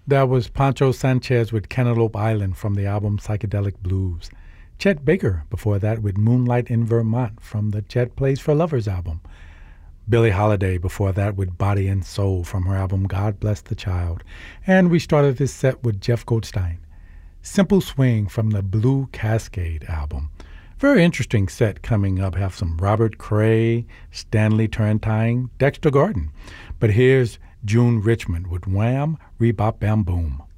That was Pancho Sanchez with Cantaloupe Island from the album Psychedelic Blues. Chet Baker before that with Moonlight in Vermont from the Chet Plays for Lovers album. Billie Holiday before that with Body and Soul from her album God Bless the Child. And we started this set with Jeff Goldstein. Simple Swing from the Blue Cascade album. Very interesting set coming up. Have some Robert Cray, Stanley Turrentine, Dexter Gordon. But here's June Richmond with Wham! Rebop Bam Boom.